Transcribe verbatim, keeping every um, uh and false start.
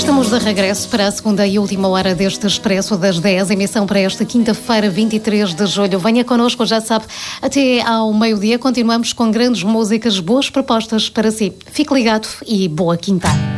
Estamos de regresso para a segunda e última hora deste Expresso das dez, emissão para esta quinta-feira, vinte e três de julho. Venha connosco, já sabe, até ao meio-dia continuamos com grandes músicas, boas propostas para si. Fique ligado e boa quinta.